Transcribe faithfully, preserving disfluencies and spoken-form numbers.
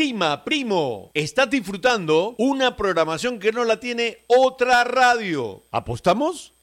Prima, primo, estás disfrutando una programación que no la tiene otra radio. ¿Apostamos?